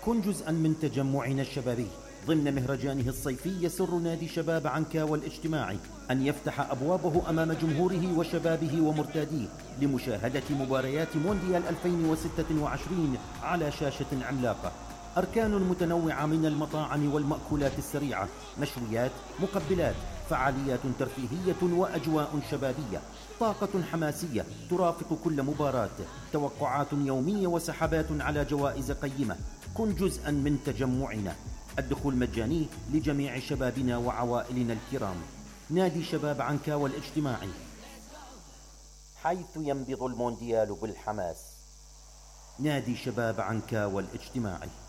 كن جزءا من تجمعنا الشبابي ضمن مهرجانه الصيفي. يسر نادي شباب عنكاوى الاجتماعي أن يفتح أبوابه أمام جمهوره وشبابه ومرتاديه لمشاهدة مباريات مونديال 2026 على شاشة عملاقة. أركان متنوعة من المطاعم والمأكولات السريعة، مشويات، مقبلات، فعاليات ترفيهية وأجواء شبابية، طاقة حماسية ترافق كل مباراة، توقعات يومية وسحبات على جوائز قيمة. كن جزءا من تجمعنا. الدخول مجاني لجميع شبابنا وعوائلنا الكرام. نادي شباب عنكاوى الاجتماعي، حيث ينبض المونديال بالحماس. نادي شباب عنكاوى الاجتماعي.